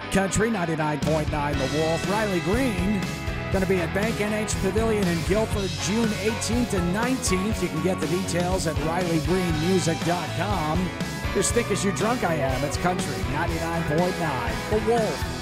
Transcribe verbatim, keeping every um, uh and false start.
Country ninety-nine point nine The Wolf. Riley Green going to be at Bank N H Pavilion in Guilford June eighteenth and nineteenth. You can get the details at riley green music dot com. You're as thick as you drunk I am. It's Country ninety-nine point nine The Wolf.